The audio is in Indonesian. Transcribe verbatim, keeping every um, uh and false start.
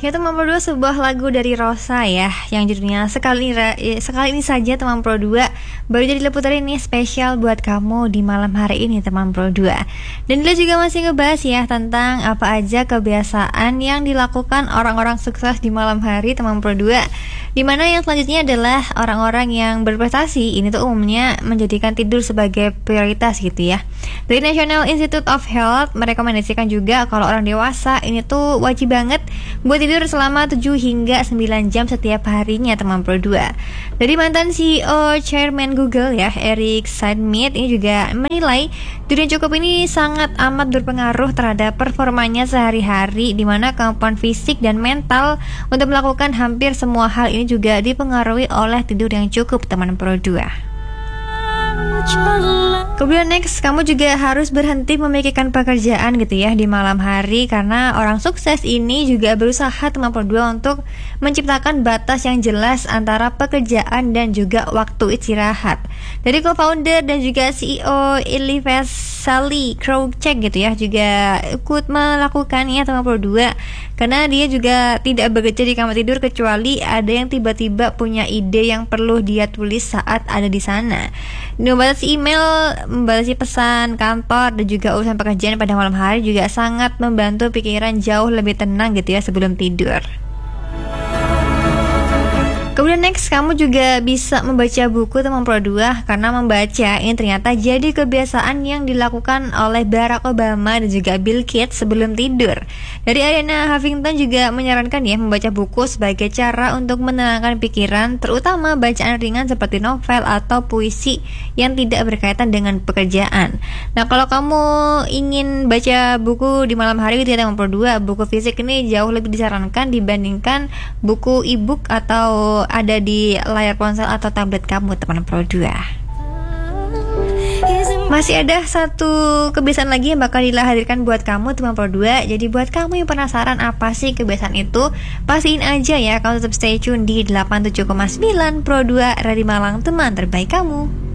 Ya teman Pro dua, sebuah lagu dari Rosa ya, yang judulnya Sekali ini, sekali ini saja teman Pro dua. Baru jadi diputar ini spesial buat kamu di malam hari ini teman Pro dua. Dan dia juga masih ngebahas ya tentang apa aja kebiasaan yang dilakukan orang-orang sukses di malam hari teman Pro dua. Dimana yang selanjutnya adalah orang-orang yang berprestasi. Ini tuh umumnya menjadikan tidur sebagai prioritas gitu ya. Dari National Institute of Health merekomendasikan juga kalau orang dewasa ini tuh wajib banget buat tidur selama tujuh hingga sembilan jam setiap harinya teman Pro dua. Dari mantan C E O Chairman Google ya, Eric Schmidt ini juga menilai tidur yang cukup ini sangat amat berpengaruh terhadap performanya sehari-hari, di mana kemampuan fisik dan mental untuk melakukan hampir semua hal ini juga dipengaruhi oleh tidur yang cukup teman Pro dua. Kemudian next, kamu juga harus berhenti memikirkan pekerjaan gitu ya di malam hari, karena orang sukses ini juga berusaha teman Pro dua untuk menciptakan batas yang jelas antara pekerjaan dan juga waktu istirahat. Dari co-founder dan juga C E O Elias Sally Krawcheck gitu ya juga ikut melakukannya teman Pro dua, karena dia juga tidak bekerja di kamar tidur kecuali ada yang tiba-tiba punya ide yang perlu dia tulis saat ada di sana. Membatasi email, membatasi pesan kantor dan juga urusan pekerjaan pada malam hari juga sangat membantu pikiran jauh lebih tenang gitu ya sebelum tidur. Kemudian next, kamu juga bisa membaca buku teman Pro dua, karena membaca ini ternyata jadi kebiasaan yang dilakukan oleh Barack Obama dan juga Bill Gates sebelum tidur. Dari Arianna Huffington juga menyarankan ya membaca buku sebagai cara untuk menenangkan pikiran, terutama bacaan ringan seperti novel atau puisi yang tidak berkaitan dengan pekerjaan. Nah, kalau kamu ingin baca buku di malam hari gitu ya teman Pro dua, buku fisik ini jauh lebih disarankan dibandingkan buku e-book atau ada di layar ponsel atau tablet kamu teman Pro dua. Masih ada satu kebiasaan lagi yang bakal dihadirkan buat kamu teman Pro dua. Jadi buat kamu yang penasaran apa sih kebiasaan itu, pastiin aja ya kamu tetap stay tune di delapan puluh tujuh koma sembilan Pro dua Radio Malang, teman terbaik kamu.